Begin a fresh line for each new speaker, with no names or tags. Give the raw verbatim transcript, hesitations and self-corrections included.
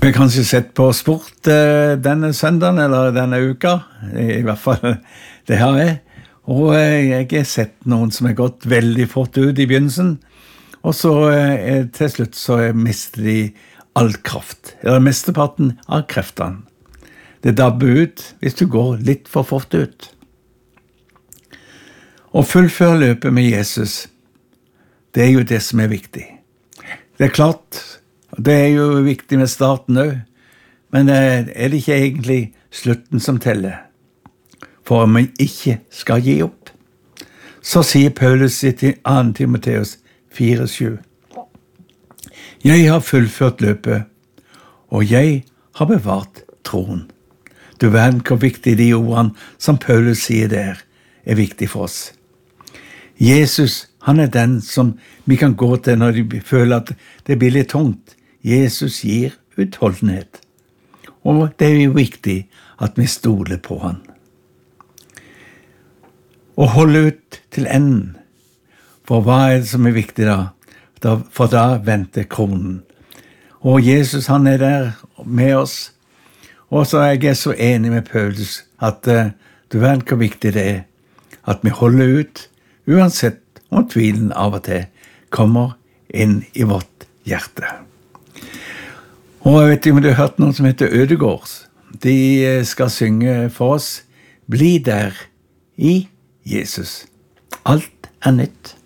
Vi har kanskje sett på sport eh, denne søndagen, eller denne uka. I hvert fall, det har jeg. Og eh, jeg har sett noen som har gått veldig fort ut i begynnelsen, og så eh, til slutt så mister de all kraft, eller mesteparten av kreftene. Det dabber ut hvis du går litt for fort ut. Å fullføre løpet med Jesus, det er jo det som er viktig. Det er klart, det er jo viktig med starten også, men er det ikke egentlig slutten som teller? For om vi ikke skal gi opp, så sier Paulus i andre Timoteus fire sju. Jeg har fullført løpet, og jeg har bevart troen. Du vet hvor viktig de ordene som Paulus sier der, er viktig for oss. Jesus, han er den som vi kan gå til når vi føler at det blir litt tungt. Jesus gir utholdenhet. Og det er jo viktig at vi stoler på han. Og holde ut til enden. For hva er det som er viktig da? For da venter kronen. Og Jesus, han er der med oss. Og så er jeg så enig med Paulus at uh, du vet hvor viktig det er at vi holder ut, uansett om tvilen av og til kommer inn i vårt hjerte. Og jeg vet ikke om du har hørt noen som heter Ødegårds. De skal synge for oss, bli der i Jesus. Alt er nytt.